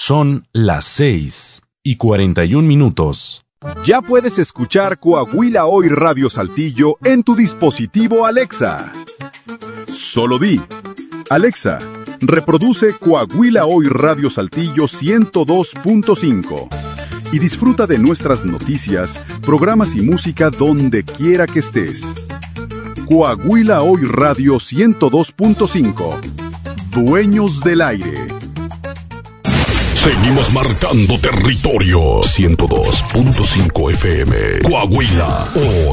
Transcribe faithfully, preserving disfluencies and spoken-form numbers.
Son las seis y cuarenta y un minutos. Ya puedes escuchar Coahuila Hoy Radio Saltillo en tu dispositivo Alexa. Solo di: Alexa, reproduce Coahuila Hoy Radio Saltillo ciento dos punto cinco y disfruta de nuestras noticias, programas y música donde quiera que estés. Coahuila Hoy Radio ciento dos punto cinco. Dueños del aire. Seguimos marcando territorio. ciento dos punto cinco F M. Coahuila Hoy.